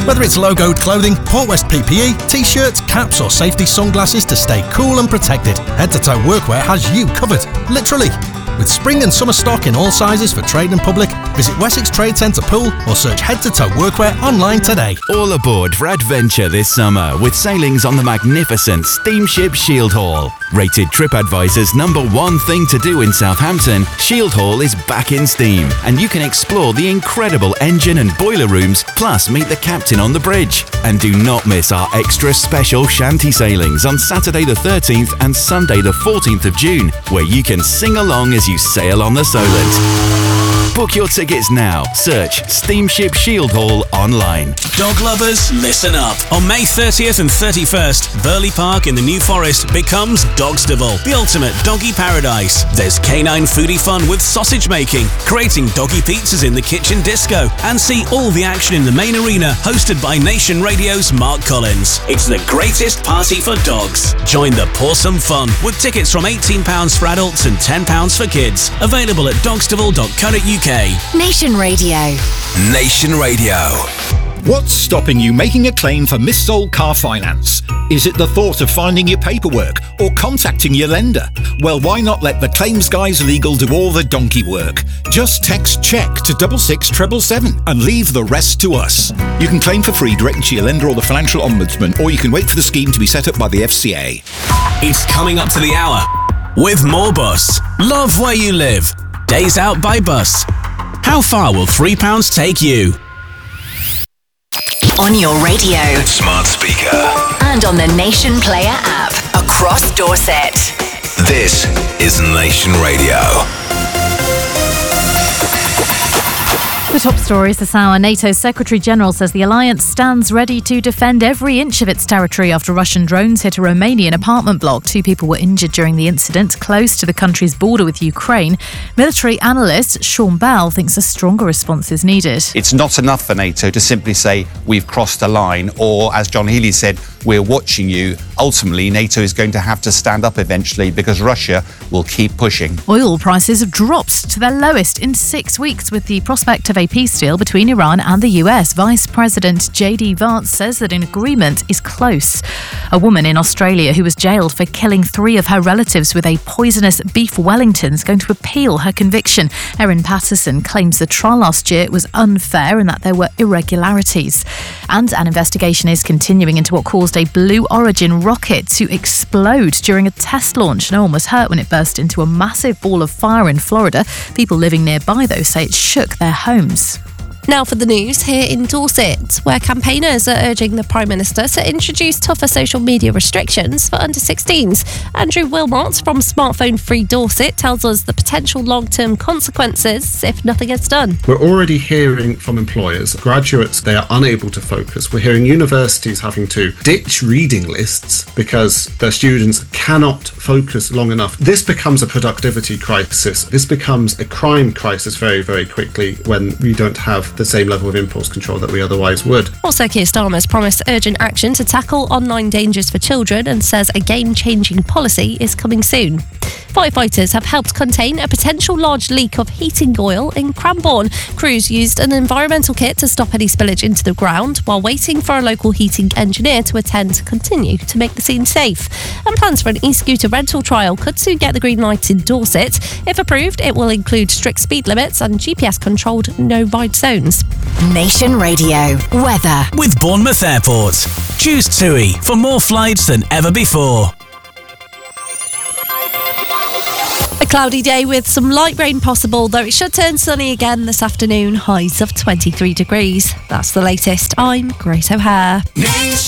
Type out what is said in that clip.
Whether it's logoed clothing, Port West PPE, t-shirts, caps or safety sunglasses to stay cool and protected, Head to Toe Workwear has you covered. Literally. With spring and summer stock in all sizes for trade and public, visit Wessex Trade Centre Pool or search Head to Toe Workwear online today. All aboard for adventure this summer with sailings on the magnificent steamship Shield Hall. Rated TripAdvisor's #1 thing to do in Southampton, Shield Hall is back in steam and you can explore the incredible engine and boiler rooms, plus meet the captain on the bridge. And do not miss our extra special shanty sailings on Saturday the 13th and Sunday the 14th of June, where you can sing along as you sail on the Solent. Book your tickets now. Search Steamship Shield Hall online. Dog lovers, listen up. On May 30th and 31st, Burley Park in the New Forest becomes Dogstival, the ultimate doggy paradise. There's canine foodie fun with sausage making, creating doggy pizzas in the kitchen disco, and see all the action in the main arena, hosted by Nation Radio's Mark Collins. It's the greatest party for dogs. Join the pawsome fun with tickets from £18 for adults and £10 for kids. Available at dogstival.co.uk. Nation Radio. Nation Radio. What's stopping you making a claim for missold car finance? Is it the thought of finding your paperwork or contacting your lender? Well, why not let the Claims Guys Legal do all the donkey work? Just text CHECK to 66777 and leave the rest to us. You can claim for free directly to your lender or the Financial Ombudsman, or you can wait for the scheme to be set up by the FCA. It's coming up to the hour with more Bus. Love where you live. Days out by bus. How far will £3 take you? On your radio, Smart speaker, and on the Nation Player app across Dorset. this is Nation Radio. The top stories this hour. NATO's Secretary-General says the alliance stands ready to defend every inch of its territory after Russian drones hit a Romanian apartment block. 2 people were injured during the incident close to the country's border with Ukraine. Military analyst Sean Bell thinks a stronger response is needed. It's not enough for NATO to simply say we've crossed a line, or as John Healey said, we're watching you. Ultimately, NATO is going to have to stand up eventually because Russia will keep pushing. Oil prices have dropped to their lowest in 6 weeks with the prospect of a peace deal between Iran and the US. Vice President J.D. Vance says that an agreement is close. A woman in Australia who was jailed for killing 3 of her relatives with a poisonous beef Wellington is going to appeal her conviction. Erin Patterson claims the trial last year was unfair and that there were irregularities. And an investigation is continuing into what caused a Blue Origin rocket to explode during a test launch. No one was hurt when it burst into a massive ball of fire in Florida. People living nearby, though, say it shook their homes. Now for the news here in Dorset, where campaigners are urging the Prime Minister to introduce tougher social media restrictions for under-16s. Andrew Wilmot from Smartphone Free Dorset tells us the potential long-term consequences if nothing gets done. We're already hearing from employers, graduates, they are unable to focus. We're hearing universities having to ditch reading lists because their students cannot focus long enough. This becomes a productivity crisis. This becomes a crime crisis very, very quickly when we don't have the same level of impulse control that we otherwise would. Also, Keir Starmer's promised urgent action to tackle online dangers for children and says a game-changing policy is coming soon. Firefighters have helped contain a potential large leak of heating oil in Cranbourne. Crews used an environmental kit to stop any spillage into the ground while waiting for a local heating engineer to attend to continue to make the scene safe. And plans for an e-scooter rental trial could soon get the green light in Dorset. If approved, it will include strict speed limits and GPS-controlled no-ride zones. Nation Radio. Weather. With Bournemouth Airport. Choose TUI for more flights than ever before. A cloudy day with some light rain possible, though it should turn sunny again this afternoon. Highs of 23 degrees. That's the latest. I'm Grace O'Hare.